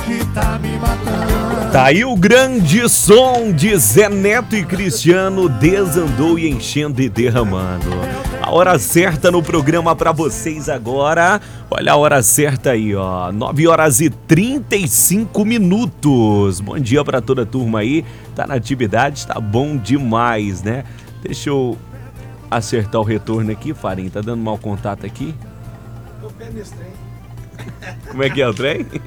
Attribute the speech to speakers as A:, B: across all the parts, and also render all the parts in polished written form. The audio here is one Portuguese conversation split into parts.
A: que tá me matando.
B: Tá aí o grande som de Zé Neto e Cristiano, desandou e enchendo e derramando. A hora certa no programa pra vocês agora. Olha a hora certa aí, ó. 9h35. Bom dia pra toda a turma aí. Tá na atividade, tá bom demais, né? Deixa eu acertar o retorno aqui, Farinha. Tá dando mau contato aqui?
C: Tô pé nesse trem.
B: Como é que é o trem?
C: Tem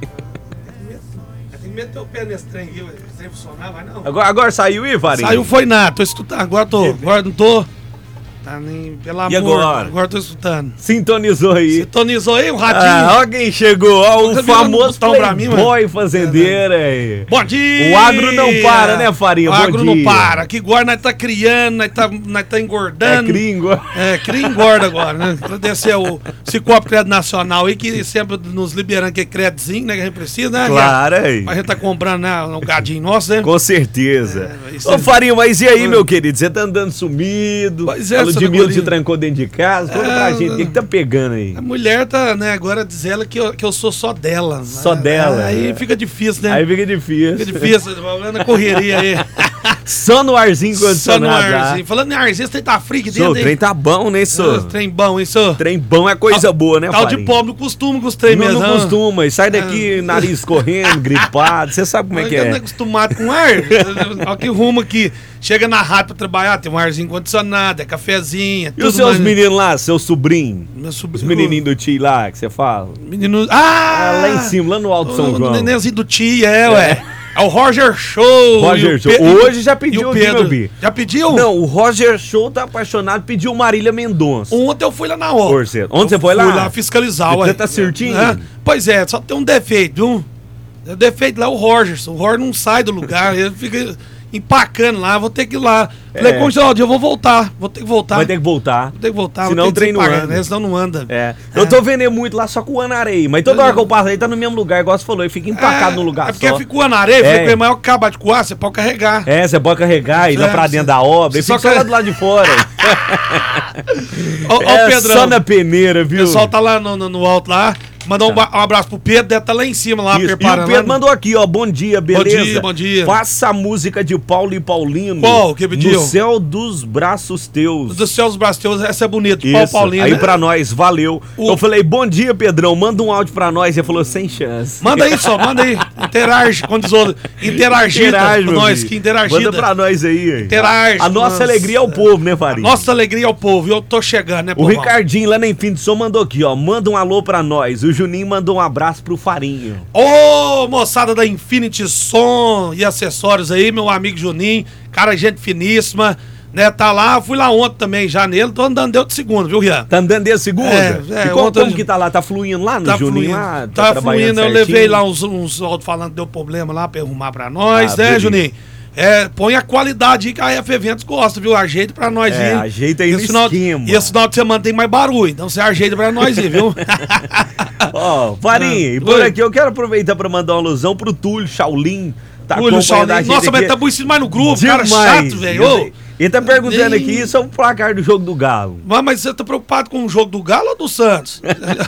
C: que meter o pé nesse trem aqui, sem funcionar, vai não.
B: Agora saiu aí, Farinha?
C: Saiu foi nada, tô escutando, agora não tô. Tá nem, pelo amor, agora tô escutando.
B: Sintonizou aí.
C: Sintonizou aí o radinho.
B: Ó quem chegou, ó, o famoso playboy fazendeiro aí.
C: Bom dia!
B: O agro não para, né, Farinha?
C: O agro não para, que agora nós tá criando, nós tá engordando. Cria engorda agora, né? Agradecer o Cicobi Crédito Nacional aí, que sempre nos liberando aquele créditozinho, né, que a gente precisa, né?
B: Claro, aí.
C: A gente tá comprando, né, um gadinho nosso, né?
B: Com certeza. Ô, Farinha, mas e aí, meu querido? Você tá andando sumido?
C: Pois é,
B: o Ludmilla te trancou dentro de casa? Conta pra gente, o que tá pegando aí?
C: A mulher tá, né, agora diz ela que eu sou só dela.
B: Só dela.
C: Aí fica difícil, né?
B: Aí fica difícil.
C: Fica difícil, na correria aí.
B: Só no arzinho condicionado.
C: Só no arzinho. Falando em arzinho, esse trem tá frio aqui dentro,
B: O trem tá bom, né, senhor?
C: Trem bom, hein, senhor?
B: Trem bom é coisa boa, né,
C: Tal
B: Farinha?
C: de pobre, não costuma com os trem mesmo.
B: Não costuma, e sai daqui, nariz correndo, gripado, você sabe como é que é.
C: Não é acostumado com ar. Olha que rumo aqui. Chega na rádio pra trabalhar, tem um arzinho condicionado, é cafezinho.
B: E os seus meninos lá, seu sobrinho?
C: Meu sobrinho.
B: Os menininhos do tio lá, que você fala?
C: Menino.
B: Lá em cima, lá no Alto São João.
C: O nenenzinho do tio, ué. É o Roger Show.
B: Hoje já pediu o Pedro.
C: Já pediu?
B: Não, o Roger Show tá apaixonado, pediu Marília Mendonça.
C: Ontem eu fui lá na obra.
B: Onde você foi lá?
C: Fui lá fiscalizar, ué.
B: Você tá certinho?
C: Pois é, só tem um defeito, viu? O defeito lá é o Rogerson. O Roger não sai do lugar, ele fica empacando lá, vou ter que ir lá. Falei, Congeladinho, eu vou voltar. Vou ter que voltar.
B: Vai ter que voltar.
C: Vou ter que voltar.
B: Senão o trem não anda.
C: Né? Senão não anda.
B: Eu tô vendendo muito lá só com o Anarei, mas toda hora que eu passo aí tá no mesmo lugar, igual você falou, ele fica empacado no lugar só.
C: Porque fica o Anarei, falei, mas eu acabo de coar, você pode carregar.
B: Você pode carregar, ir lá pra dentro da obra, ele fica só lá do lado de fora.
C: Ó, Pedrão.
B: Só na peneira, viu?
C: O pessoal tá lá no alto lá. Mandar um abraço pro Pedro, deve estar lá em cima, lá, preparando.
B: E o Pedro mandou aqui, ó, bom dia, beleza?
C: Bom dia.
B: Faça a música de Paulo e Paulino.
C: Qual que pediu?
B: No céu dos braços teus.
C: Do céu dos braços teus, essa é bonita, de Paulo e Paulino.
B: Aí pra nós, valeu. Eu falei, bom dia, Pedrão, manda um áudio pra nós. Ele falou, sem chance.
C: Manda aí só, manda aí. Interage com os outros. Interagida com nós, que interagida.
B: Manda pra nós aí.
C: Interage.
B: A nossa alegria é o povo, né, Farinha?
C: Nossa alegria é o povo, e eu tô chegando, né,
B: O Ricardinho lá na Infinity mandou aqui, ó, manda um alô pra nós. O Juninho mandou um abraço pro Farinho.
C: Ô, moçada da Infinity Som e Acessórios aí, meu amigo Juninho, cara, gente finíssima, né, tá lá, fui lá ontem também já nele, tô andando desde segunda, viu, Rian?
B: Tá andando desde segunda?
C: E
B: como que tá lá? Tá fluindo lá no Juninho? Lá,
C: tá fluindo, eu levei lá uns alto-falantes, deu problema lá pra arrumar pra nós, né, beleza. Juninho? Põe a qualidade aí que a F Eventos gosta, viu? Ajeita pra nós ir.
B: Ajeita aí no esquema.
C: E esse final de semana tem mais barulho, então você ajeita pra nós ir, viu?
B: Ó, Farinha, e por aqui eu quero aproveitar pra mandar uma alusão pro Túlio Shaolin. Tá
C: Túlio Shaolin, nossa, mas tá bonito mais no grupo, cara chato, velho.
B: Ele tá perguntando aqui sobre o placar do jogo do Galo.
C: Mas você tá preocupado com o jogo do Galo ou do Santos?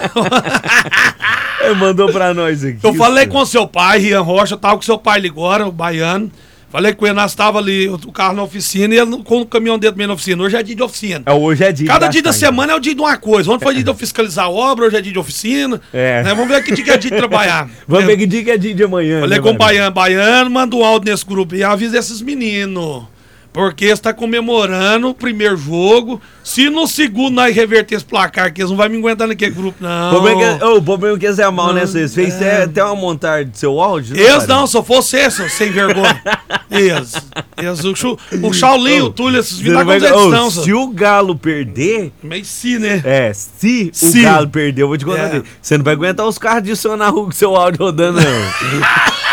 B: Ele mandou pra nós aqui.
C: Eu falei com o seu pai, Rian Rocha, eu tava com seu pai ali agora, o baiano. Falei com ele, nós tava ali, o carro na oficina e ele com o caminhão dentro da minha oficina. Hoje é dia de oficina.
B: Hoje é dia.
C: Cada dia da semana é o dia de uma coisa. Ontem foi dia de eu fiscalizar a obra, hoje é dia de oficina. Né? Vamos ver que dia que é dia de trabalhar.
B: Vamos ver que dia que é dia de amanhã.
C: Falei com o baiano, manda um áudio nesse grupo e avisa esses meninos. Porque está comemorando o primeiro jogo. Se no segundo nós reverter esse placar, que eles não vão me aguentar naquele grupo, não.
B: O problema é que eles é mal, né? Vocês fez até uma montagem do seu áudio?
C: Eles não, só fosse esse, sem vergonha. Eles. O Shaolin, o Túlio, esses viram com edição.
B: Se o Galo perder.
C: Mas se, né?
B: Se o Galo perder, eu vou te contar. Você não vai aguentar os carros de som na rua com seu áudio rodando, não.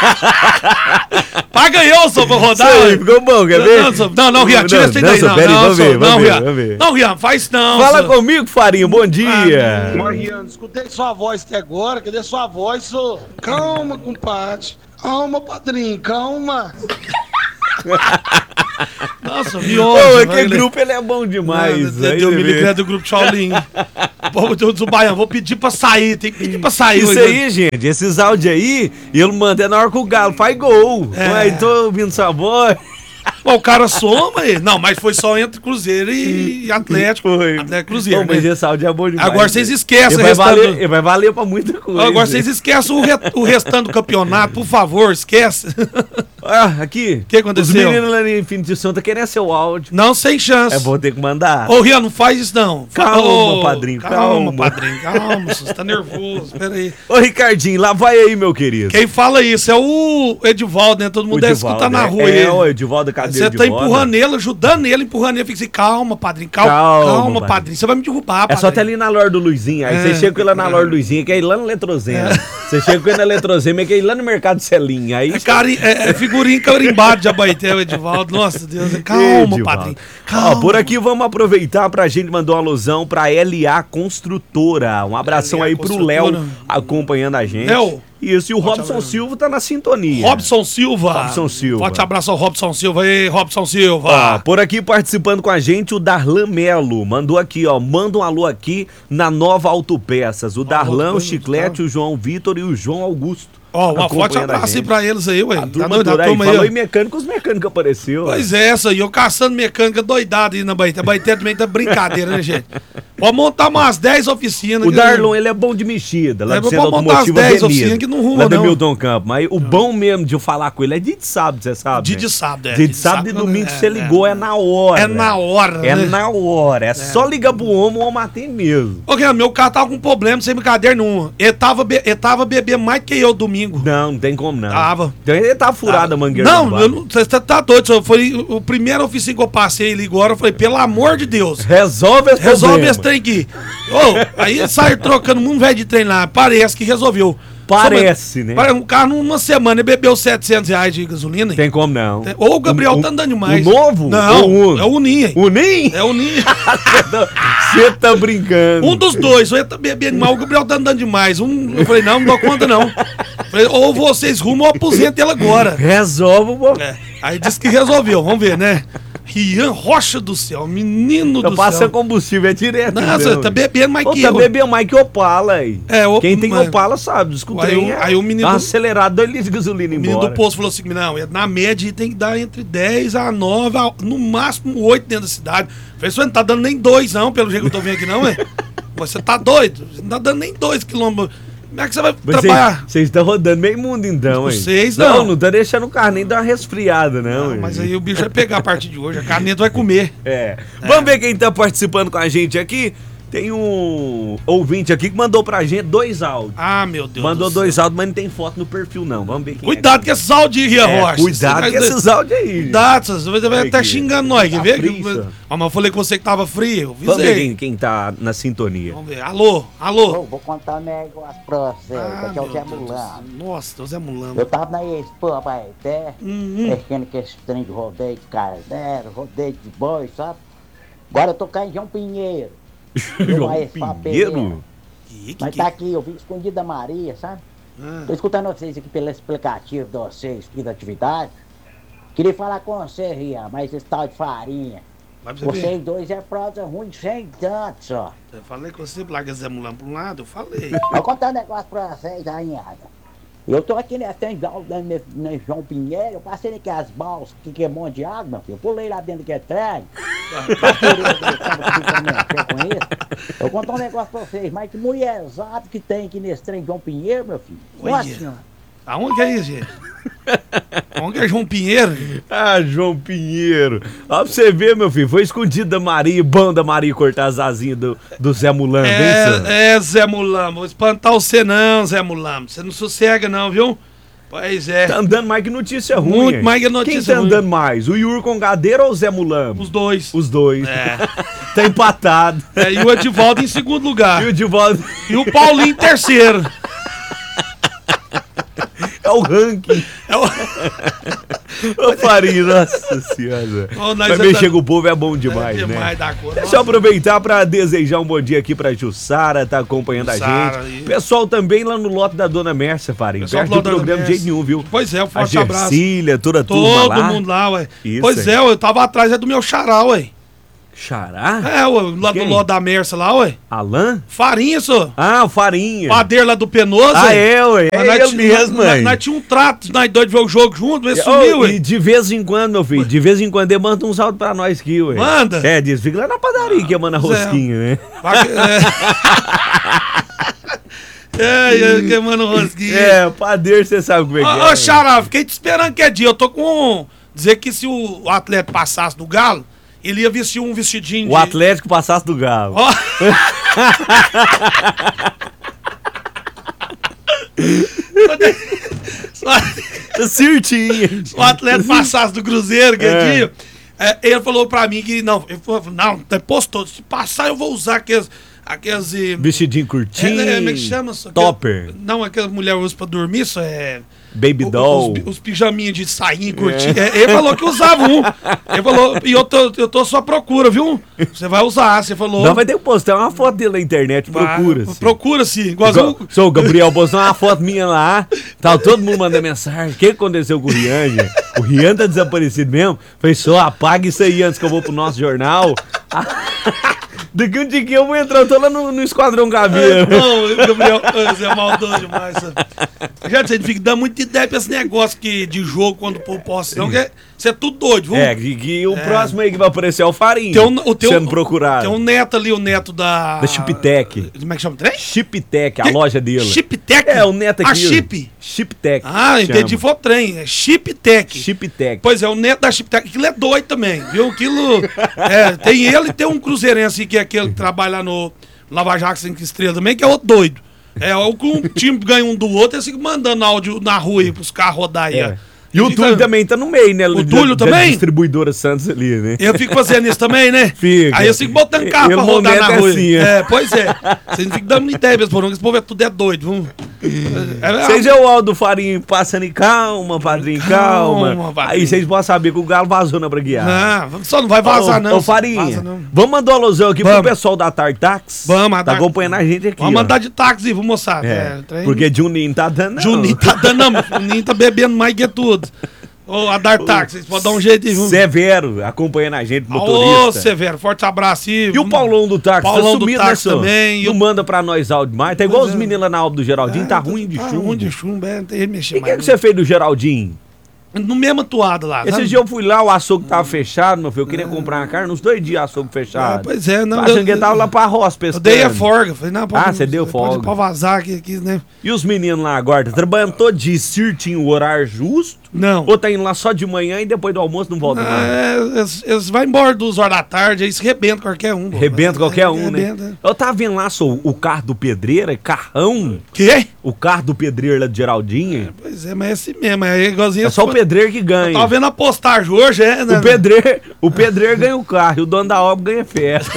C: Paga eu, só pra rodar.
B: Ficou bom, quer ver?
C: Não, Rian, tira esse daí, não.
B: Vamos ver.
C: Não, Rian, faz não.
B: Fala comigo, Farinha, bom dia.
D: Rian, escutei sua voz até agora, cadê sua voz, sô? Calma, compadre. Calma, padrinho, calma.
C: Nossa, Miojo.
B: Aquele grupo ele é bom demais.
C: Deu milicré do grupo Shaolin. Povo do Baiano, vou pedir pra sair, tem que pedir pra sair.
B: Isso aí, gente, esses áudios aí, ele manda na hora que o Galo faz gol. Ué, tô ouvindo sua voz.
C: Pô, o cara soma aí. Não, mas foi só entre Cruzeiro e Atlético.
B: Foi.
C: Atlético Cruzeiro.
B: Mas esse áudio é bom demais.
C: Agora vocês esquecem
B: ele vai valer pra muita coisa.
C: Agora vocês esquecem o restante do campeonato, por favor, esquece.
B: Aqui.
C: O que aconteceu?
B: Os meninos lá em Infinity São tá querendo seu áudio.
C: Não, sem chance.
B: Vou ter que mandar.
C: Ô, Rian, não faz isso não.
B: Calma, padrinho,
C: calma. Padrinho, calma, você tá nervoso, peraí.
B: Ô, Ricardinho, lá vai aí, meu querido.
C: Quem fala isso é o Edivaldo, né? Todo mundo deve escutar na rua.
B: O Edivaldo, cadê
C: você tá empurrando ele, ajudando ele, empurrando ele. Fica assim, calma, padrinho, calma, padrinho. Você vai me derrubar, padrinho.
B: É só até ali na Lorde do Luizinho. Aí você chega com ele lá na Lorde do Luizinho, que é ir lá no Letrozema. Você chega com ele na Letrozema, que é ir lá no Mercado Celinha. Aí
C: é figurinha carimbado de Abaeté, o Edivaldo. Nossa Deus, calma, Edivaldo. Padrinho. Calma.
B: Ó, por aqui vamos aproveitar pra gente mandar uma alusão pra LA Construtora. Um abração aí pro Léo acompanhando a gente.
C: Léo.
B: Isso, e o Robson Silva tá na sintonia.
C: Robson Silva. Forte abraço ao Robson Silva aí, Robson Silva.
B: Ó, por aqui participando com a gente o Darlan Melo. Mandou aqui, ó, manda um alô aqui na Nova Autopeças. O Darlan, o Chiclete, o João Vitor e o João Augusto.
C: Ó, um forte abraço aí pra eles aí, ué.
B: A turma aí, falou em mecânico, os mecânicos apareceu.
C: Pois é, essa aí, eu caçando mecânica doidado aí na Baité. A Baité também tá brincadeira, né, gente? Pode montar umas 10 oficinas.
B: O Darlon, ele é bom de mexida. Lá do Centro
C: Automotivo montar 10 oficinas que não ruma,
B: lá do Milton Campos. Mas o bom mesmo de eu falar com ele é dia de sábado, você sabe?
C: Dia de sábado,
B: Dia de sábado e domingo, você ligou, é na hora.
C: É na hora,
B: É na hora. É só ligar pro homem, o homem atende mesmo.
C: Ô, Guilherme, meu carro tava com problema, sem brincadeira nenhuma. Ele tava bebendo mais que eu domingo.
B: Não tem como não.
C: Tava.
B: Então ele tava furado a mangueira.
C: Não, você tá doido. Foi o primeiro oficina que eu passei ali agora. Eu falei, pelo amor de Deus.
B: Resolve esse
C: trem aqui. Aí sai trocando um velho de trem lá. Parece que resolveu.
B: Parece, né?
C: Um carro numa semana, ele bebeu R$700 de gasolina.
B: Tem como não.
C: Ou o Gabriel tá andando demais.
B: O novo?
C: Não, é o Uninho.
B: Uninho?
C: É o Uninho.
B: Você tá brincando.
C: Um dos dois, ou ele tá bebendo demais, o Gabriel tá andando demais. Eu falei, não dou conta não. Falei, ou vocês rumam ou aposenta ele agora.
B: Resolve, pô.
C: Aí disse que resolveu, vamos ver, né? Rian Rocha do céu, menino do céu.
B: Passa combustível, é direto.
C: Nossa, tá bebendo mais que eu.
B: Tá bebendo mais que Opala aí. Quem tem Opala sabe, escutei.
C: Aí o menino.
B: Tá acelerado, 2 litros de gasolina embora.
C: O menino do posto falou assim: não, na média tem que dar entre 10 a 9, no máximo 8 dentro da cidade. Falei, você não tá dando nem 2, não, pelo jeito que eu tô vendo aqui, não, é? Você tá doido? Você não tá dando nem 2 quilômetros. Como é que você vai trabalhar?
B: Vocês estão rodando meio mundo então, hein?
C: Vocês
B: não. Não tá deixando o carro nem dar uma resfriada, não.
C: Mas aí o bicho vai pegar a partir de hoje, a caneta vai comer.
B: Vamos ver quem tá participando com a gente aqui. Tem um ouvinte aqui que mandou pra gente 2 áudios.
C: Ah, meu Deus.
B: Mandou 2 áudios, mas não tem foto no perfil, não. Vamos ver quem
C: Cuidado com esses áudios aí, Rian Rocha.
B: Cuidado com esses áudios aí.
C: Cuidado, você vai até xingando nós. Quer ver? Mas eu falei com você que tava frio.
B: Vamos ver quem tá na sintonia.
C: Vamos ver. Alô?
E: Vou contar um negócio pra você. Daqui é o Zé Mulano.
C: Nossa, o Zé Mulano.
E: Eu tava na Expo, rapaz, até mexendo com esse trem de rodeio de carneiro, rodeio de boi, sabe? Agora eu tô cá em João Pinheiro.
B: João Pinheiro?
E: Mas tá aqui, eu vim escondido da Maria, sabe? Tô escutando vocês aqui pelo explicativo de vocês aqui da atividade. Queria falar com você, Rian, mas esse tal de farinha. Vocês dois é prosa ruim sem tanto só.
C: Eu falei com você, larga Zé Mulano pra um lado, eu falei.
E: Vou contar um negócio pra vocês, rainhada. Eu tô aqui nesse João Pinheiro, eu passei aqui as balsas, que é um monte de água, meu filho. Eu pulei lá dentro que é trem. Eu vou contar um negócio pra vocês, mas que mulherzada que tem aqui nesse trem João Pinheiro, meu filho. Nossa senhora.
C: Aonde que é isso, gente? Onde é João Pinheiro?
B: Ah, João Pinheiro. Ó, pra você ver, meu filho, foi escondido da Maria, bom da Maria cortar as asinhas do Zé Mulano,
C: Zé Mulano, vou espantar você não, Zé Mulano. Você não sossega não, viu? Pois é.
B: Tá andando mais que notícia ruim.
C: Muito mais que notícia ruim.
B: Quem tá andando mais? O Yuri Congadeiro ou o Zé Mulano?
C: Os dois.
B: Os dois. Tá empatado.
C: E o Edivaldo em segundo lugar.
B: E o Edivaldo.
C: E o Paulinho em terceiro.
B: É o ranking. Ô, Farinha, nossa senhora. Mas mexer com o povo é bom demais, né? Deixa eu aproveitar pra desejar um bom dia aqui pra Jussara, tá acompanhando a gente. Pessoal também lá no lote da Dona Mércia, Farinha. Perto do programa de jeito nenhum, viu?
C: Pois é, um forte abraço.
B: A Gercília, toda a turma lá.
C: Todo mundo lá, ué.
B: Isso,
C: pois é, eu tava atrás do meu xará, ué.
B: Xará?
C: É, lá do lote da Mércia lá, ué.
B: Alain?
C: Farinha, senhor.
B: Ah, o Farinha.
C: Padeiro lá do Penoso.
B: Ah, ué. É eu mesmo, mãe.
C: Nós tínhamos um trato, nós dois de ver o jogo junto, mas sumiu, ué.
B: E de vez em quando, meu filho, de vez em quando ele manda um saldo pra nós aqui, ué.
C: Manda?
B: É, diz, fica lá na padaria que manda rosquinha, né?
C: Que manda rosquinha.
B: É, padeiro, você sabe como é que é.
C: Ô, Xará, fiquei te esperando que é dia. Eu tô com... Dizer que se o Atlético passasse do Galo, ele ia vestir um vestidinho
B: de... O Atlético passasse do Galo.
C: Ó.
B: Certinho.
C: Se o Atlético passasse do Cruzeiro, que é dia... ele falou pra mim que não... Ele falou, não, postou. Se passar, eu vou usar aqueles
B: vestidinho curtinho.
C: Como é que chama isso?
B: Topper.
C: Não, aquela mulher usa pra dormir, isso é...
B: Baby doll.
C: Os pijaminhos de sainha curtinho. Ele falou que usava um. Ele falou, e eu tô só à procura, viu? Você vai usar, você falou.
B: Não, vai ter que postar uma foto dele na internet, procura-se.
C: Procura-se.
B: Sou o Gabriel postou uma foto minha lá, tá todo mundo mandando mensagem. O que aconteceu com o Rian, gente? O Rian tá desaparecido mesmo? Foi só, apaga isso aí antes que eu vou pro nosso jornal. Daqui um dia que eu vou entrar, eu tô lá no Esquadrão Gavião.
C: Não, Gabriel, você é maldoso demais, sabe? Já você fica dando muita ideia pra esse negócio de jogo quando o povo posta, não, que você é tudo doido, viu?
B: Que o próximo aí que vai aparecer é o Farinha, sendo procurado.
C: Tem um neto ali, o neto da
B: Chiptech.
C: Como é que chama?
B: Chiptech, a loja dele.
C: Chiptech?
B: É, o neto aqui.
C: A Chip?
B: Chiptech.
C: Ah, entendi, foi o trem. É Chiptech.
B: Chiptech.
C: Pois é, o neto da Chiptech. Aquilo é doido também, viu? Aquilo... tem ele e tem um cruzeirense que é aquele que trabalha lá no Lava Jato 5 Estrelas também, que é outro doido. Um time ganha um do outro, eles ficam mandando áudio na rua aí pros carros rodar aí, ó.
B: E o Túlio também tá no meio, né?
C: O Túlio também?
B: Distribuidora Santos ali, né?
C: Eu fico fazendo isso também, né?
B: Fica.
C: Aí eu fico botando carro pra rodar na rua.
B: Assim,
C: pois é. Vocês não ficam dando ideia mesmo, porque esse povo tudo é doido, viu?
B: Vocês é o Aldo Farinha passando em calma, padrinho, calma. Aí vocês podem saber que o Galo vazou na bragueada.
C: Não, só não vai vazar, não.
B: Ô, Farinha, vamos mandar uma alusão aqui pro pessoal da Tartax.
C: Vamos,
B: tá acompanhando a gente aqui.
C: Vamos mandar de táxi, vamos mostrar.
B: Porque Juninho tá dando, não.
C: Juninho tá dando, não. Juninho tá bebendo mais que tudo. Ô, a Dartax, vocês podem dar um jeito aí, viu?
B: Severo, acompanhando a gente, motorista.
C: Ô, Severo, forte abraço aí.
B: E o Paulão do táxi,
C: Paulão tá sumido, do táxi também.
B: Não manda pra nós áudio mais. Tá igual os meninos lá na aula do Geraldinho, tá ruim de chumbo.
C: Ruim de chumbo, não tem jeito de mexer
B: mais. E o que você fez do Geraldinho?
C: No mesmo atuado lá.
B: Esses dias eu fui lá, o açougue tava fechado, meu filho. Eu queria comprar uma carne, uns 2 dias açougue fechado.
C: Pois é, não.
B: A Xangueta tava lá pra roça pescando.
C: Eu dei a folga. Falei, não,
B: você deu folga.
C: Pode vazar aqui, né?
B: E os meninos lá agora, tá trabalhando todo dia certinho, o horário justo?
C: Não.
B: Ou tá indo lá só de manhã e depois do almoço não volta mais?
C: Eles vão embora 2 horas da tarde, aí se rebenta qualquer um.
B: Rebenta qualquer um, né? Eu tava vendo lá, o carro do pedreiro, carrão.
C: Quê?
B: O carro do pedreiro lá de Geraldinho.
C: Pois é, mas é assim mesmo. É igualzinho.
B: É só o pedreiro que ganha.
C: Eu tava vendo a postagem hoje, né?
B: O pedreiro ganha o carro e o dono da obra ganha festa.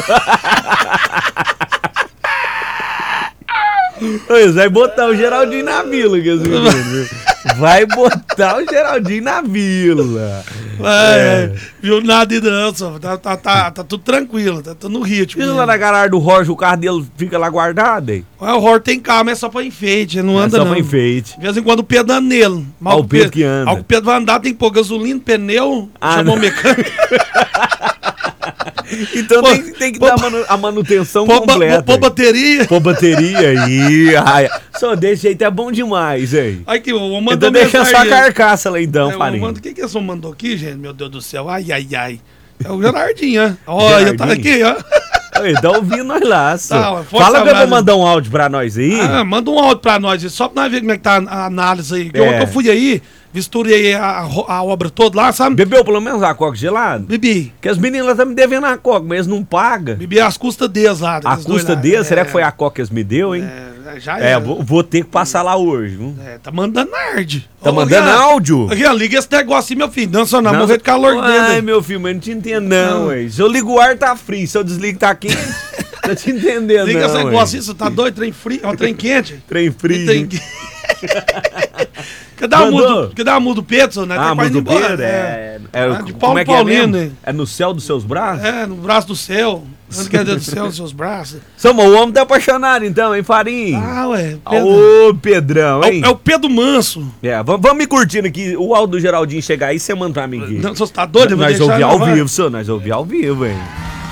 B: Vai botar o Geraldinho na vila, que vai botar o Geraldinho na vila.
C: Viu nada não, só. Tá tudo tranquilo, tá tudo no ritmo.
B: E lá na garagem do Jorge, o carro dele fica lá guardado, hein?
C: O Jorge tem carro, mas é só pra enfeite, não anda não.
B: É só pra enfeite.
C: De vez em quando o Pedro anda nele.
B: O Pedro que anda.
C: O Pedro vai andar, tem que pôr gasolina, pneu, chamou o mecânico.
B: Então tem que dar a manutenção completa.
C: Pôr bateria.
B: Pôr bateria aí. Só desse jeito é bom demais, hein?
C: Aqui, eu mando
B: então deixa só a carcaça lá então, Farinha.
C: O que você mandou aqui, gente? Meu Deus do céu. Ai. É o Gerardinho, ó. Olha, tá aqui, ó.
B: Tá ouvindo nós lá. Fala que eu vou mandar um áudio pra nós aí.
C: Manda um áudio pra nós, só pra nós ver como é que tá a análise aí. Ontem eu fui aí, visturei a obra toda lá, sabe?
B: Bebeu pelo menos a coca gelada?
C: Bebi.
B: Porque as meninas estão me devendo a coca, mas eles não pagam.
C: Bebi às custas deles lá.
B: A custa deles? Será que foi a coca que eles me deu, hein?
C: Já é.
B: Vou ter que passar lá hoje, viu?
C: Tá mandando nerd.
B: Tá mandando áudio?
C: Aqui, liga esse negócio aí, meu filho. Dança não, morrer de calor dentro.
B: Ai, meu filho, mas não te entendo não, ué. Se eu ligo o ar, tá frio. Se eu desligo, tá quente. Não te entendendo,
C: liga esse negócio aí, você tá doido? Trem frio, trem quente.
B: Trem frio.
C: Cadê a muda do Pedro, né?
B: Ah, muda do Pedro?
C: De Paulo Paulino, hein?
B: É no céu dos seus braços?
C: É, no braço do céu. Onde quer Deus do céu, nos seus braços.
B: Samba, o homem tá apaixonado então, hein, Farinha?
C: Ah, ué.
B: Ô, Pedrão, hein?
C: É o Pedro Manso.
B: Vamos me curtindo aqui. O áudio do Geraldinho chegar aí, você manda pra mim aqui.
C: Não, você tá doido?
B: Nós ouvimos ao vivo, senhor. Nós ouvimos ao vivo, hein?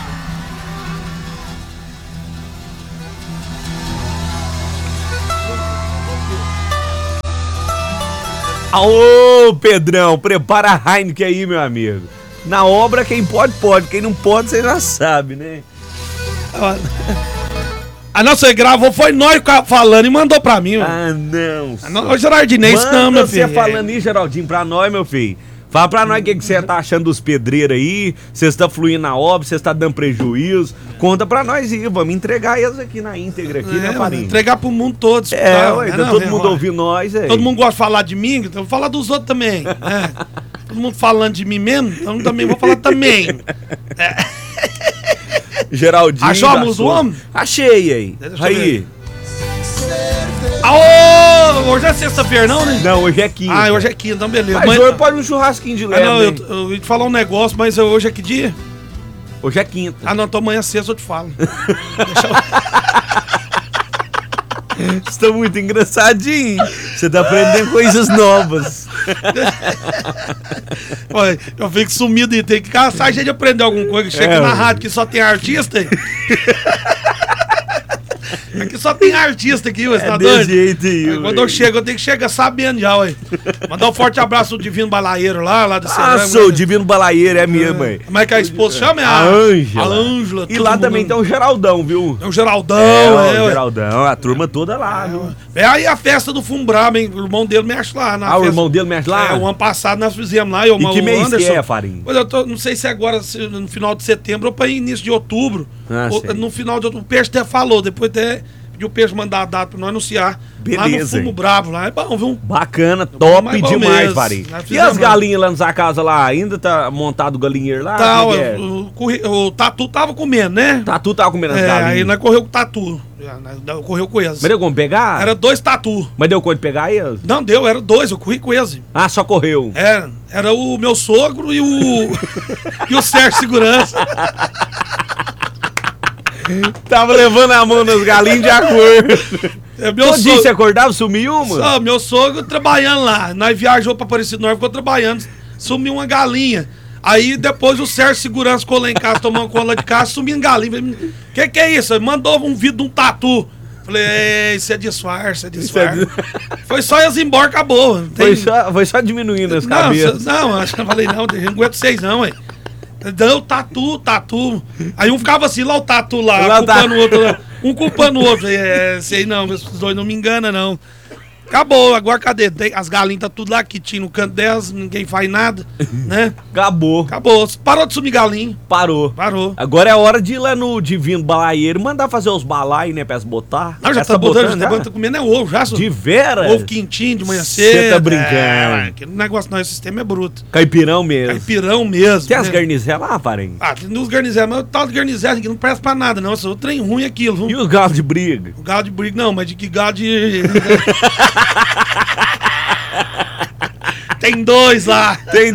B: Ô, Pedrão, prepara a Heineken aí, meu amigo. Na obra, quem pode, pode. Quem não pode, você já sabe, né?
C: A nossa gravou, foi nós falando e mandou pra mim.
B: Ah, não.
C: O Geraldinense não, meu filho.
B: Você falando aí, Geraldinho, pra nós, meu filho. Fala pra nós o que você tá achando dos pedreiros aí. Você está fluindo na obra, você está dando prejuízo. Conta pra nós aí, vamos entregar eles aqui na íntegra, aqui, né, Farinha?
C: Entregar pro mundo todo.
B: Todo mundo ouvindo nós aí.
C: Todo mundo gosta de falar de mim, então eu vou falar dos outros também. Todo mundo falando de mim mesmo, então eu também vou falar também.
B: Geraldinho.
C: Achou a música do homem?
B: Achei aí. Aí.
C: Aô! Hoje é sexta-feira, não, né?
B: Não, hoje é quinta.
C: Ah, hoje é quinta, então beleza.
B: Mas hoje pode um churrasquinho de leve.
C: Não, eu ia te falar um negócio, mas hoje é que dia?
B: Hoje é quinta.
C: Ah, não, então amanhã sexta eu te falo.
B: Você tá muito engraçadinho. Você tá aprendendo coisas novas.
C: Olha, eu fico sumido e tem que caçar a gente aprender alguma coisa. Chega na rádio que só tem artista. Aqui só tem artista aqui, você tá doido?
B: Jeito aí,
C: quando eu chego, eu tenho que chegar sabendo já, ué. Mandar um forte abraço ao Divino Balaeiro lá do
B: Cerrado. Sou o Divino Balaeiro, é minha mãe.
C: Como é que a esposa chama?
B: A Ângela.
C: A Ângela.
B: E lá também tem o Geraldão, viu?
C: É o Geraldão,
B: o Geraldão, a turma toda lá, viu?
C: É aí a festa do Fumbraba, hein? O irmão dele mexe lá.
B: O irmão dele mexe lá?
C: O ano passado nós fizemos lá.
B: E que mês que é, Farinha?
C: Pois não sei se agora, no final de setembro ou para início de outubro. No final de outubro, o Peixe até falou, depois até... E o Peixe mandar a data pra nós anunciar.
B: Beleza.
C: Lá no Fumo Bravo, lá é bom, viu?
B: Bacana, top demais, Farinha. E as galinhas lá na sua casa lá? Ainda tá montado o galinheiro lá?
C: Tá, o Tatu tava comendo, né?
B: Tatu tava comendo as galinhas.
C: Aí nós correu com o Tatu. Correu com eles.
B: Mas deu como pegar?
C: Era 2 Tatu.
B: Mas deu como de pegar eles?
C: Não, deu, era 2, eu corri com eles.
B: Ah, só correu?
C: Era o meu sogro e o. e o Sérgio Segurança.
B: Tava levando a mão nas galinhas de acordo. Todo dia você acordava, sumiu uma?
C: Meu sogro trabalhando lá. Nós viajou pra Aparecido Norte, ficou trabalhando. Sumiu uma galinha. Aí depois o Sérgio Segurança ficou lá em casa, tomando cola de casa, sumindo galinha. Falei, que é isso? Ele mandou um vídeo de um tatu. Falei, isso é disfarce, Foi só eles embora, acabou.
B: Foi só diminuindo as cabeças.
C: Não, eu falei, não aguento vocês não, ué. Não, tatu. Aí um ficava assim, lá o tatu lá, culpando o outro lá. Um culpando o outro. Sei não, esses dois não me enganam, não. Acabou, agora cadê? As galinhas tá tudo lá quietinho no canto delas, ninguém faz nada, né?
B: Acabou.
C: Parou de sumir galinha.
B: Parou. Agora é hora de ir lá no Divino Balaeiro, mandar fazer os balai, né, pra elas botar.
C: Não, já tá botando, tá comendo ovo já.
B: De vera?
C: Ovo quentinho de manhã cedo.
B: Você tá brincando.
C: Que negócio não, esse sistema é bruto.
B: Caipirão mesmo.
C: Tem
B: as garnizé lá, Farinha?
C: Tem uns garnizé, mas o tal de garnizé aqui não presta pra nada, não. O trem ruim é aquilo. Viu?
B: E os galos de briga?
C: O galo de briga, não, mas de que galo de... Tem 2 lá.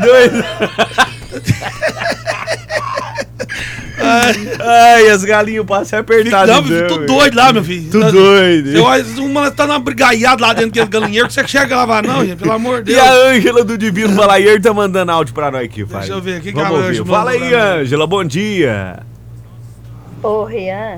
B: Ai, as galinhas passam apertadas.
C: Não, tudo doido lá, meu filho.
B: Tudo doido.
C: Uma tá numa brigaiada lá dentro daquele galinheiro que você chega lá, não, gente, pelo amor de Deus.
B: E a Ângela do Divino Balaeiro tá mandando áudio pra nós aqui, pai.
C: Deixa eu ver,
B: Vamos ouvir. Fala aí, Ângela, bom dia.
F: Ô, Rian,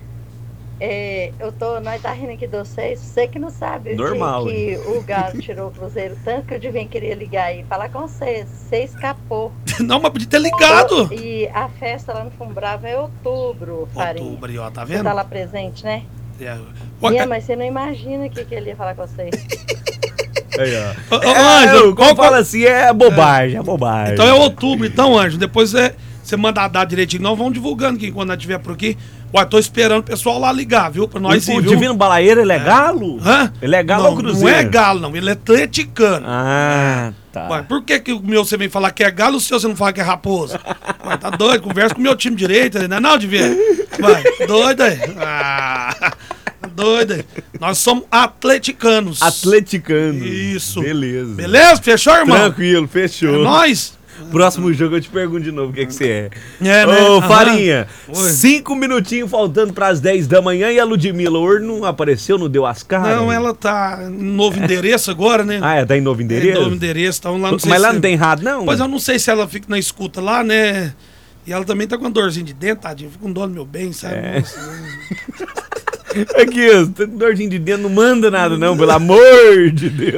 F: nós tá rindo aqui de vocês, você que não sabe.
B: Normal.
F: Que o Galo tirou o Cruzeiro tanto que eu devia querer ligar e falar com você escapou.
C: Não, mas podia ter ligado.
F: E a festa lá no Fumbrava é outubro, Farinha.
C: Outubro, ó, tá vendo?
F: Você tá lá presente, né? Mas você não imagina o que ele ia falar com vocês.
B: Aí, ó. Ângelo, como fala assim, é bobagem.
C: Então é outubro, então, Ângelo, depois você manda a data direitinho, nós vamos divulgando que quando nós estiver por aqui. Ué, tô esperando o pessoal lá ligar, viu? Pra nós ir, viu?
B: O Divino Balaeiro, ele é galo?
C: Hã?
B: Ele é galo ou Cruzeiro?
C: Não é galo, não. Ele é atleticano.
B: Ah, tá.
C: Ué, por que o meu você vem falar que é galo e o seu você não fala que é raposa? Ué, tá doido? Conversa com o meu time direito, não é não, Divino? Ué, doido aí. doido aí. Nós somos atleticanos.
B: Atleticanos.
C: Isso.
B: Beleza.
C: Beleza? Fechou, irmão?
B: Tranquilo, fechou.
C: É nóis?
B: Próximo jogo eu te pergunto de novo o que você é.
C: Né?
B: Ô, Farinha,
C: Oi.
B: 5 minutinhos faltando pras 10 da manhã e a Ludmilla hoje não apareceu, não deu as caras?
C: Não, ela tá em novo endereço agora, né?
B: Ah, tá em novo endereço?
C: É, novo endereço, então lá não sei
B: Mas lá
C: se...
B: não tem errado, não?
C: Pois eu não sei se ela fica na escuta lá, né? E ela também tá com dorzinha de dentro, tadinho. Fica com dó no meu bem, sabe?
B: É.
C: Nossa,
B: Aqui, ó, dorzinho de dentro não manda nada não, pelo amor de Deus.